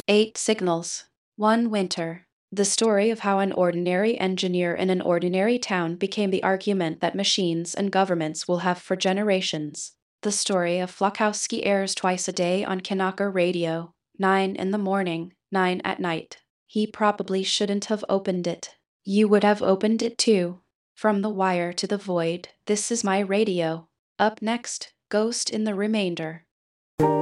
8 Signals. One Winter. The story of how an ordinary engineer in an ordinary town became the argument that machines and governments will have for generations. The story of Flokowski airs twice a day on Kanaka Radio, 9 in the morning, 9 at night. He probably shouldn't have opened it. You would have opened it too. From the wire to the void, this is my radio. Up next, Ghost in the Remainder.